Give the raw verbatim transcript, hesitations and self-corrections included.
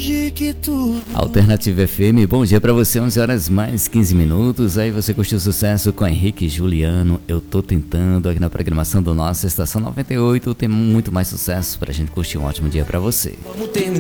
longe que tudo. Alternativa F M, bom dia pra você, onze horas mais quinze minutos. Aí você curtiu o sucesso com Henrique e Juliano, Eu Tô Tentando, aqui na programação do nossa Estação noventa e oito. Tem muito mais sucesso pra gente curtir. Um ótimo dia pra você. Vamos terminar.